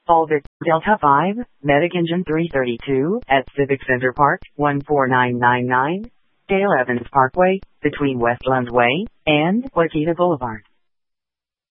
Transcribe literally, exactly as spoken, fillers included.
Volvic, Delta five, Medic Engine three thirty-two, at Civic Center Park, one four nine nine nine, Dale Evans Parkway, between Westland Way and Wakita Boulevard.